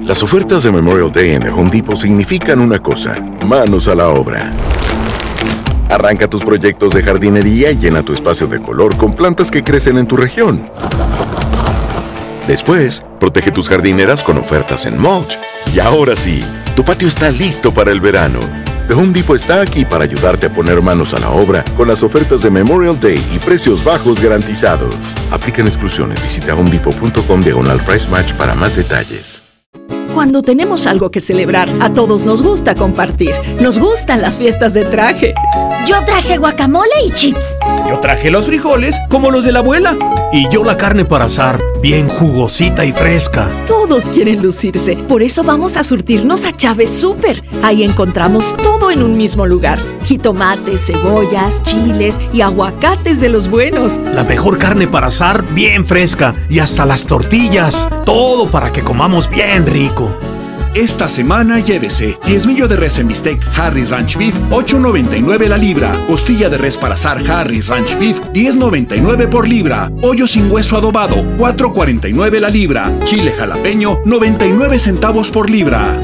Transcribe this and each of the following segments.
Las ofertas de Memorial Day en The Home Depot significan una cosa: manos a la obra. Arranca tus proyectos de jardinería y llena tu espacio de color con plantas que crecen en tu región. Después, protege tus jardineras con ofertas en mulch. Y ahora sí, tu patio está listo para el verano. The Home Depot está aquí para ayudarte a poner manos a la obra con las ofertas de Memorial Day y precios bajos garantizados. Aplican exclusiones. Visita homedepot.com/price match para más detalles. Cuando tenemos algo que celebrar, a todos nos gusta compartir. Nos gustan las fiestas de traje. Yo traje guacamole y chips. Yo traje los frijoles como los de la abuela. Y yo la carne para asar, bien jugosita y fresca. Todos quieren lucirse. Por eso vamos a surtirnos a Chávez Súper. Ahí encontramos todo en un mismo lugar. Jitomates, cebollas, chiles y aguacates de los buenos. La mejor carne para asar, bien fresca. Y hasta las tortillas. Todo para que comamos bien rico. Esta semana llévese 10 millo de res en bistec Harris Ranch Beef, $8.99 la libra. Costilla de res para asar Harris Ranch Beef, $10.99 por libra. Pollo sin hueso adobado, $4.49 la libra. Chile jalapeño, 99 centavos por libra.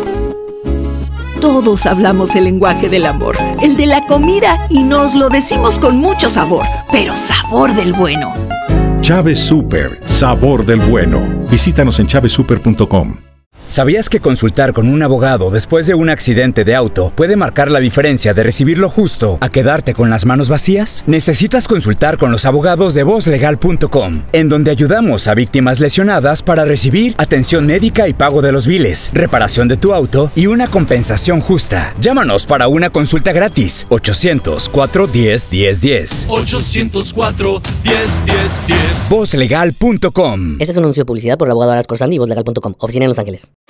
Todos hablamos el lenguaje del amor, el de la comida, y nos lo decimos con mucho sabor, pero sabor del bueno. Chávez Súper, sabor del bueno. Visítanos en chavezsuper.com. ¿Sabías que consultar con un abogado después de un accidente de auto puede marcar la diferencia de recibir lo justo a quedarte con las manos vacías? Necesitas consultar con los abogados de vozlegal.com, en donde ayudamos a víctimas lesionadas para recibir atención médica y pago de los biles, reparación de tu auto y una compensación justa. Llámanos para una consulta gratis. 800-410-1010. 800-410-1010. Vozlegal.com. Este es un anuncio de publicidad por el abogado Aras Corsani y Vozlegal.com. Oficina en Los Ángeles.